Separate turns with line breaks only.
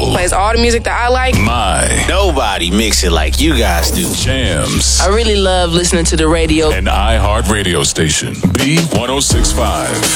Plays all the music that I like.
Nobody mix it like you guys do.
Jams.
I really love listening to the radio.
An iHeart radio station. B1065.